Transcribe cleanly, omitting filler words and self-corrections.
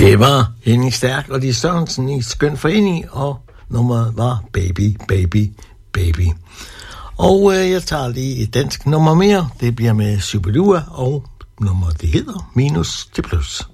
Det var Henning Stærk og de Sørensen i Skøn Forening, og nummeret var Baby, Baby, Baby. Og jeg tager lige et dansk nummer mere. Det bliver med Superdua, og nummeret det hedder Minus til Plus.